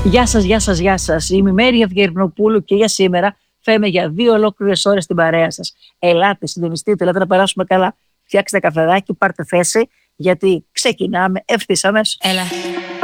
Γεια σας, γεια σας, γεια σας. Είμαι η Μέρη Ευγερνοπούλου και για σήμερα θα είμαι για 2 ολόκληρες ώρες στην παρέα σας. Ελάτε, συντονιστείτε, ελάτε να περάσουμε καλά. Φτιάξτε καφεδάκι, πάρτε θέση, γιατί ξεκινάμε ευθύς αμέσως. Έλα.